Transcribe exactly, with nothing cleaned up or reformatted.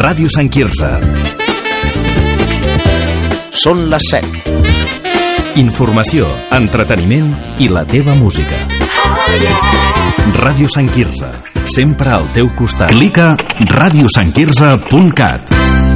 Ràdio Sant Quirze. Són les set. Informació, entreteniment i la teva música. Ràdio Sant Quirze, sempre al teu costat. Clica ràdio sant quirze punt cat.